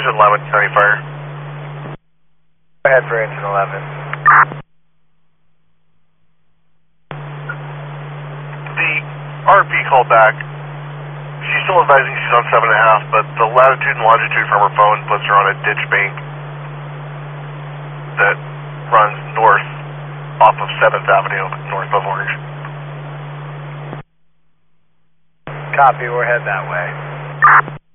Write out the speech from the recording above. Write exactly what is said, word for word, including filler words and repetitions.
engine eleven, County Fire. Go ahead for engine eleven. The R P called back. She's still advising she's on seven and a half, but the latitude and longitude from her phone puts her on a ditch bank that runs north off of seventh Avenue, north of Orange. Copy, we're heading that way.